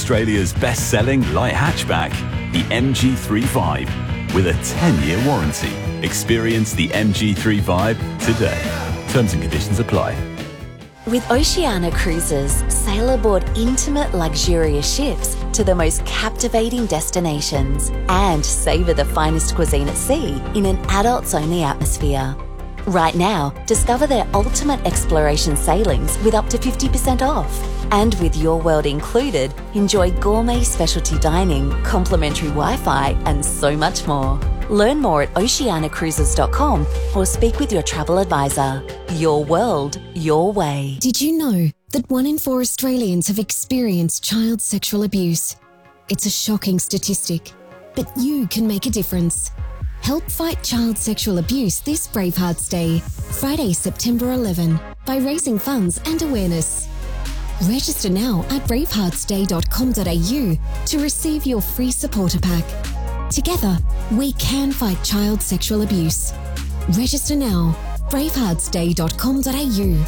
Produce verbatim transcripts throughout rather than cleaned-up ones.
Australia's best-selling light hatchback, the M G three Vibe, with a ten-year warranty. Experience the M G three Vibe today. Terms and conditions apply. With Oceania Cruises, sail aboard intimate, luxurious ships to the most captivating destinations and savour the finest cuisine at sea in an adults-only atmosphere. Right now, discover their ultimate exploration sailings with up to fifty percent off. And with Your World included, enjoy gourmet specialty dining, complimentary Wi-Fi and so much more. Learn more at oceania cruises dot com or speak with your travel advisor. Your world, your way. Did you know that one in four Australians have experienced child sexual abuse? It's a shocking statistic, but you can make a difference. Help fight child sexual abuse this Bravehearts Day, Friday, September eleventh, by raising funds and awareness. Register now at bravehearts day dot com dot a u to receive your free supporter pack. Together, we can fight child sexual abuse. Register now, bravehearts day dot com dot a u.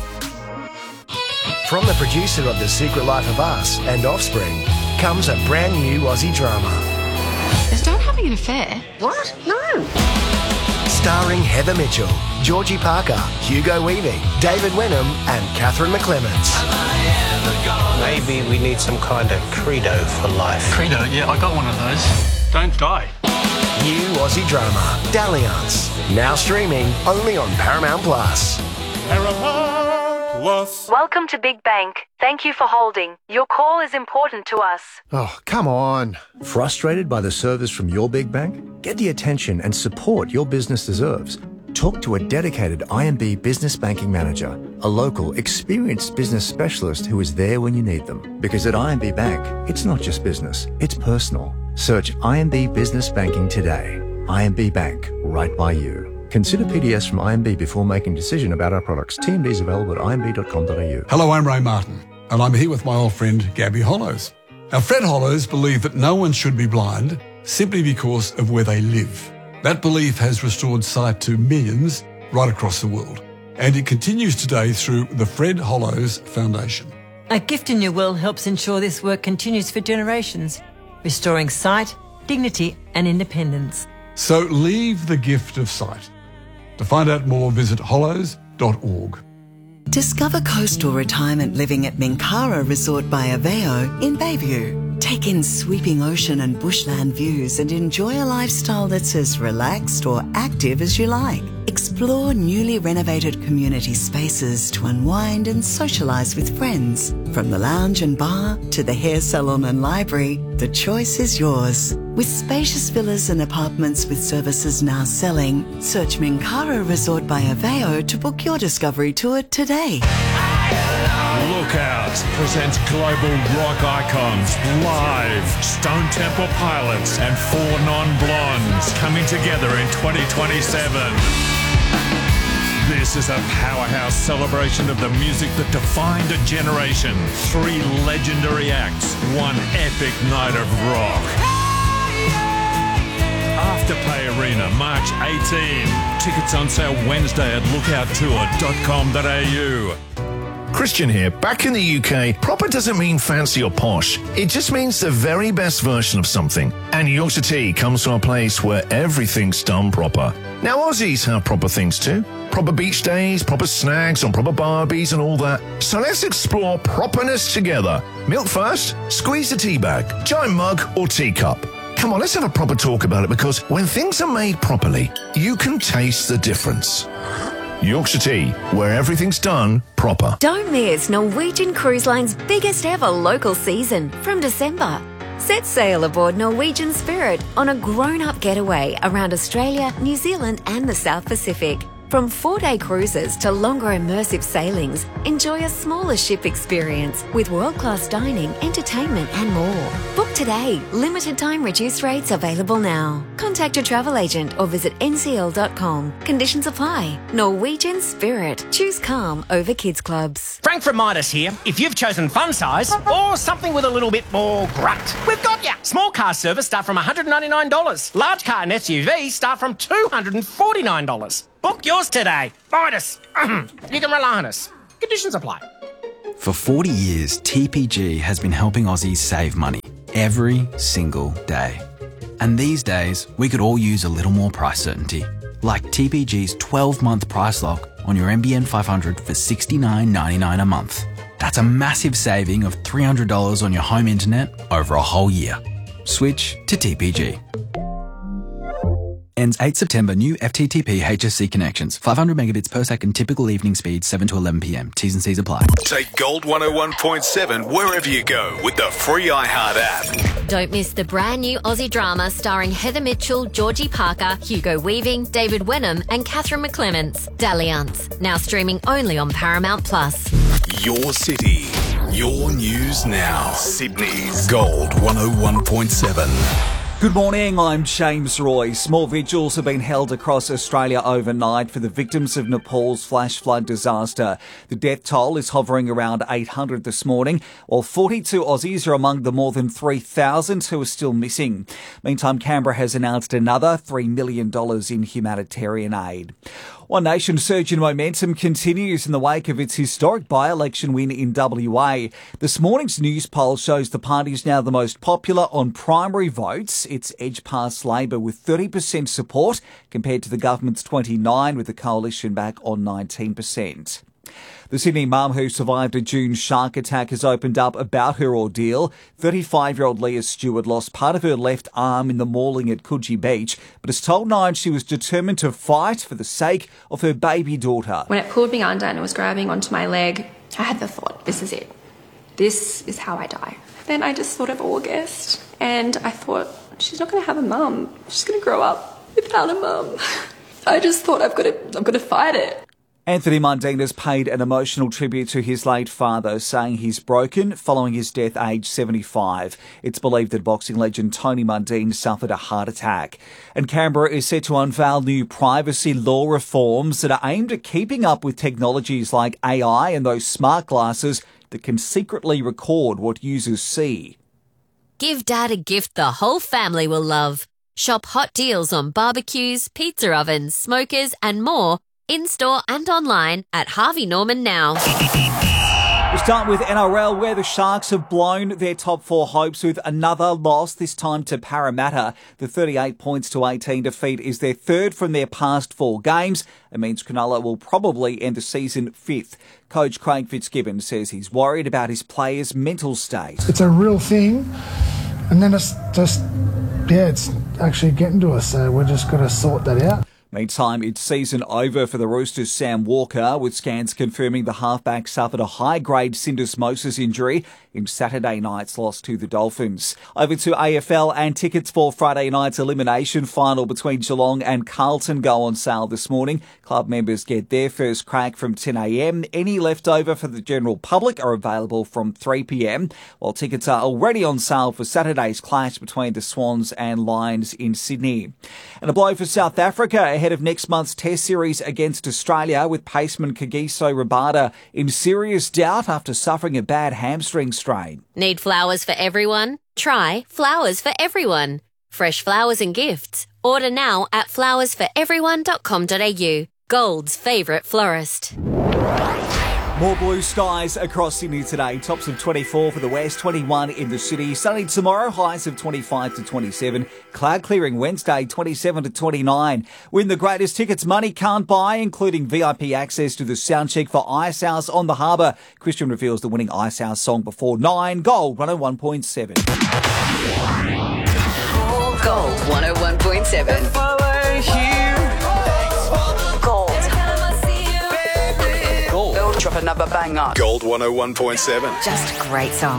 From the producer of The Secret Life of Us and Offspring comes a brand new Aussie drama. Is Dad having an affair? What? No. Starring Heather Mitchell, Georgie Parker, Hugo Weaving, David Wenham and Catherine McClements. Maybe we need some kind of credo for life. Credo? Yeah, I got one of those. Don't die. New Aussie drama, Dalliance. Now streaming only on Paramount Plus. Paramount Plus. Welcome to Big Bank. Thank you for holding. Your call is important to us. Oh, come on. Frustrated by the service from your big bank? Get the attention and support your business deserves. Talk to a dedicated I M B business banking manager, a local, experienced business specialist who is there when you need them. Because at I M B Bank, it's not just business, it's personal. Search I M B Business Banking today. I M B Bank, right by you. Consider P D S from I M B before making a decision about our products. T M D is available at i m b dot com dot a u. Hello, I'm Ray Martin, and I'm here with my old friend Gabby Hollows. Now, Fred Hollows believed that no one should be blind simply because of where they live. That belief has restored sight to millions right across the world, and it continues today through the Fred Hollows Foundation. A Gift in Your Will helps ensure this work continues for generations, restoring sight, dignity and independence. So leave the gift of sight. To find out more, visit hollows dot org. Discover coastal retirement living at Minkara Resort by Aveo in Bayview. Take in sweeping ocean and bushland views and enjoy a lifestyle that's as relaxed or active as you like. Explore newly renovated community spaces to unwind and socialise with friends. From the lounge and bar to the hair salon and library, the choice is yours. With spacious villas and apartments with services now selling, search Minkara Resort by Aveo to book your discovery tour today. Lookout presents global rock icons live. Stone Temple Pilots and Four Non-Blondes coming together in twenty twenty-seven. This is a powerhouse celebration of the music that defined a generation. Three legendary acts, one epic night of rock. Afterpay Arena, March eighteenth. Tickets on sale Wednesday at lookout tour dot com dot a u. Christian here. Back in the U K, proper doesn't mean fancy or posh. It just means the very best version of something. And Yorkshire Tea comes to a place where everything's done proper. Now, Aussies have proper things too. Proper beach days, proper snags on proper barbies and all that. So let's explore properness together. Milk first, squeeze the tea bag, giant mug or teacup. Come on, let's have a proper talk about it, because when things are made properly, you can taste the difference. Yorkshire Tea, where everything's done proper. Don't miss Norwegian Cruise Line's biggest ever local season from December. Set sail aboard Norwegian Spirit on a grown-up getaway around Australia, New Zealand and the South Pacific. From four-day cruises to longer immersive sailings, enjoy a smaller ship experience with world-class dining, entertainment and more. Book today. Limited time reduced rates available now. Contact your travel agent or visit n c l dot com. Conditions apply. Norwegian Spirit. Choose calm over kids clubs. Frank from Midas here. If you've chosen fun size or something with a little bit more grunt, we've got ya. Small car service start from one hundred ninety-nine dollars. Large car and S U V start from two hundred forty-nine dollars. Book yours today. Midas. You can rely on us. Conditions apply. For forty years, T P G has been helping Aussies save money. every single day. And these days, we could all use a little more price certainty, like T P G's twelve-month price lock on your N B N five hundred for sixty-nine ninety-nine a month. That's a massive saving of three hundred dollars on your home internet over a whole year. Switch to T P G. Ends eighth September. New F T T P H S C connections. five hundred megabits per second typical evening speed, seven to eleven p m. T's and C's apply. Take Gold one oh one point seven wherever you go with the free iHeart app. Don't miss the brand new Aussie drama starring Heather Mitchell, Georgie Parker, Hugo Weaving, David Wenham and Catherine McClements. Dalliance. Now streaming only on Paramount Plus. Your city, your news now. Sydney's Gold one oh one point seven. Good morning, I'm James Roy. Small vigils have been held across Australia overnight for the victims of Nepal's flash flood disaster. The death toll is hovering around eight hundred this morning, while forty-two Aussies are among the more than three thousand who are still missing. Meantime, Canberra has announced another three million dollars in humanitarian aid. One Nation surge in momentum continues in the wake of its historic by-election win in W A. This morning's news poll shows the party is now the most popular on primary votes. It's edged past Labor with thirty percent support compared to the government's twenty-nine, with the coalition back on nineteen percent. The Sydney mum who survived a June shark attack has opened up about her ordeal. thirty-five-year-old Leah Stewart lost part of her left arm in the mauling at Coogee Beach, but has told Nine she was determined to fight for the sake of her baby daughter. When it pulled me under and it was grabbing onto my leg, I had the thought, this is it. This is how I die. Then I just thought of August, and I thought, she's not going to have a mum. She's going to grow up without a mum. I just thought, I've got to, I've got to fight it. Anthony Mundine has paid an emotional tribute to his late father, saying he's broken following his death aged seventy-five. It's believed that boxing legend Tony Mundine suffered a heart attack. And Canberra is set to unveil new privacy law reforms that are aimed at keeping up with technologies like A I and those smart glasses that can secretly record what users see. Give Dad a gift the whole family will love. Shop hot deals on barbecues, pizza ovens, smokers and more in-store and online at Harvey Norman now. We'll start with N R L, where the Sharks have blown their top four hopes with another loss, this time to Parramatta. The thirty-eight points to eighteen defeat is their third from their past four games. It means Cronulla will probably end the season fifth. Coach Craig Fitzgibbon says he's worried about his players' mental state. It's a real thing, and then it's just, yeah, it's actually getting to us, so we're just got to sort that out. Meantime, it's season over for the Roosters' Sam Walker, with scans confirming the halfback suffered a high-grade syndesmosis injury in Saturday night's loss to the Dolphins. Over to A F L, and tickets for Friday night's elimination final between Geelong and Carlton go on sale this morning. Club members get their first crack from ten a m. Any leftover for the general public are available from three p m, while tickets are already on sale for Saturday's clash between the Swans and Lions in Sydney. And a blow for South Africa ahead of next month's Test series against Australia, with paceman Kagiso Rabada in serious doubt after suffering a bad hamstring strain. Need flowers for everyone? Try Flowers for Everyone. Fresh flowers and gifts. Order now at flowers for everyone dot com dot a u. Gold's favourite florist. More blue skies across Sydney today. Tops of twenty-four for the west, twenty-one in the city. Sunny tomorrow, highs of twenty-five to twenty-seven. Cloud clearing Wednesday, twenty-seven to twenty-nine. Win the greatest tickets money can't buy, including V I P access to the soundcheck for Ice House on the Harbour. Christian reveals the winning Ice House song before nine. Gold one oh one point seven. Gold one oh one point seven. Gold. Gold. Drop another banger. Gold one oh one point seven. Just a great song.